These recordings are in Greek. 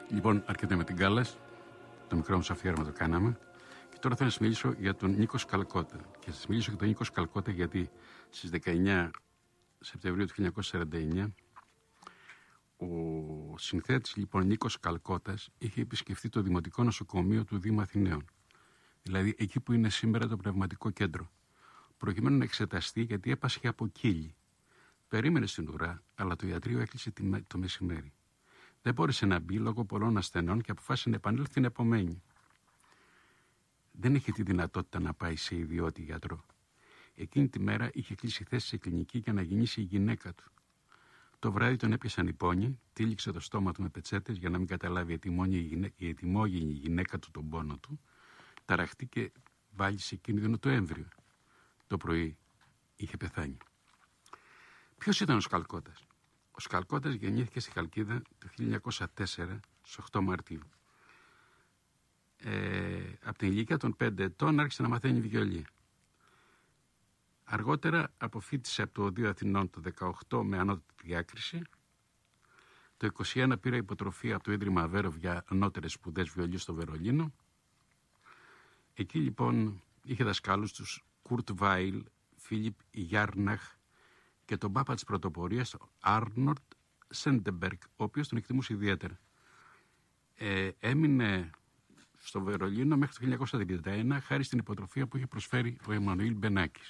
Λοιπόν, αρκετά με την Κάλλας. Το μικρό μας αφιέρωμα το κάναμε. Και τώρα θέλω να σας μιλήσω για τον Νίκο Σκαλκότα. Και θα σας μιλήσω για τον Νίκο Σκαλκότα γιατί στις 19 Σεπτεμβρίου του 1949 ο συνθέτης λοιπόν Νίκος Σκαλκότας είχε επισκεφτεί το Δημοτικό Νοσοκομείο του Δήμου Αθηναίων. Δηλαδή εκεί που είναι σήμερα το πνευματικό κέντρο. Προκειμένου να εξεταστεί γιατί έπασχε από κύλι. Περίμενε στην ουρά, αλλά το ιατρείο έκλεισε το μεσημέρι. Δεν μπόρεσε να μπει λόγω πολλών ασθενών και αποφάσισε να επανέλθει την επομένη. Δεν είχε τη δυνατότητα να πάει σε ιδιώτη γιατρό. Εκείνη τη μέρα είχε κλείσει θέση σε κλινική για να γεννήσει η γυναίκα του. Το βράδυ τον έπιασαν οι πόνοι, τύλιξε το στόμα του με πετσέτες για να μην καταλάβει η ετοιμόγενη γυναίκα του τον πόνο του. Ταραχτεί και βάλει σε κίνδυνο το έμβριο. Το πρωί είχε πεθάνει. Ποιος ήταν ο Σκαλκότας? Ο Σκαλκότας γεννήθηκε στη Χαλκίδα το 1904, στις 8 Μαρτίου. Από την ηλικία των 5 ετών άρχισε να μαθαίνει βιολί. Αργότερα αποφοίτησε από το Οδείο Αθηνών το 18 με ανώτατη διάκριση. Το 21 πήρε υποτροφία από το Ίδρυμα Αβέροφ για ανώτερες σπουδές βιολί στο Βερολίνο. Εκεί λοιπόν είχε δασκάλους τους Κουρτ Βάιλ, Φίλιπ Γιάρναχ και τον πάπα της πρωτοπορίας Άρνορτ Σέντεμπεργκ, ο οποίος τον εκτιμούσε ιδιαίτερα. Έμεινε στο Βερολίνο μέχρι το 1931 χάρη στην υποτροφία που είχε προσφέρει ο Εμμανουήλ Μπενάκης.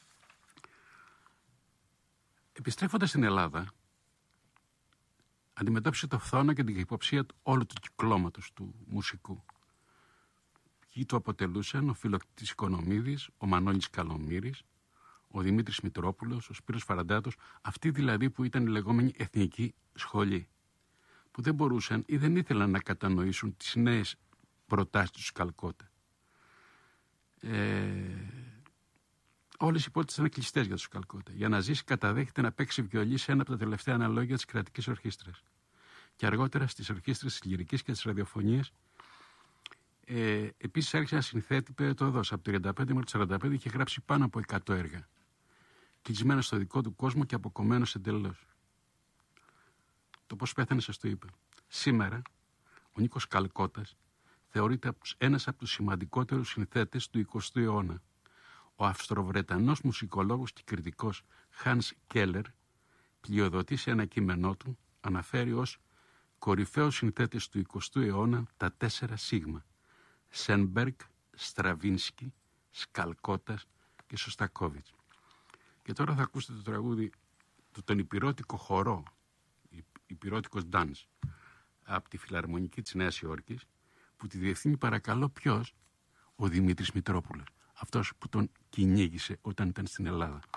Επιστρέφοντας στην Ελλάδα, αντιμετώπισε το φθόνο και την υποψία όλου του κυκλώματος του μουσικού. Ποιοι του αποτελούσαν ο Φιλοκτήτης Οικονομίδης, ο Μανώλης Καλομύρης, ο Δημήτρης Μητρόπουλος, ο Σπύρος Φαραντάτος, αυτοί δηλαδή που ήταν η λεγόμενη εθνική σχολή, που δεν μπορούσαν ή δεν ήθελαν να κατανοήσουν τις νέες προτάσεις του Σκαλκότα. Όλες οι πόρτες ήταν κλειστές για τον Σκαλκότα. Για να ζήσει καταδέχεται να παίξει βιολί σε ένα από τα τελευταία αναλόγια της κρατικής ορχήστρας. Και αργότερα στις ορχήστρες της λυρικής και της ραδιοφωνίας. Επίσης άρχισε να συνθέτει περιτωδώς. Από το 1935 μέχρι το 1945 είχε γράψει πάνω από 100 έργα. Κλεισμένο στο δικό του κόσμο και αποκομμένος εντελώς. Το πώς πέθανε σας το είπα. Σήμερα ο Νίκος Σκαλκότας θεωρείται ένας από τους σημαντικότερους συνθέτες του 20ου αιώνα. Ο Αυστροβρετανός μουσικολόγος και κριτικός Hans Keller πλειοδοτεί σε ένα κείμενό του, αναφέρει ως κορυφαίους συνθέτες του 20ου αιώνα τα 4 σίγμα: Σένμπεργκ, Στραβίνσκι, Σκαλκότας και Σωστακόβιτς. Και τώρα θα ακούσετε το τραγούδι του τον Υπηρώτικο χορό, Υπηρώτικος Dance, από τη Φιλαρμονική της Νέας Υόρκης, που τη διευθύνει παρακαλώ ποιος? Ο Δημήτρης Μητρόπουλος, αυτός που τον κυνήγησε όταν ήταν στην Ελλάδα.